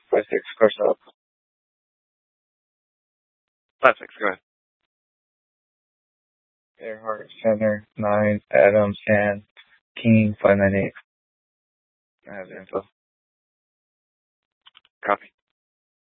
5-6, course up. 5-6, go ahead. Earhart, center, 9, Adams, hand, king, 5-9-8. I have the info. Copy.